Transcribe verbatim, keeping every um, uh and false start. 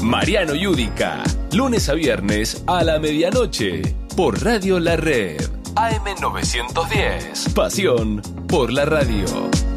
Mariano Yudica, lunes a viernes a la medianoche, por Radio La Red, A M novecientos diez. Pasión por la radio.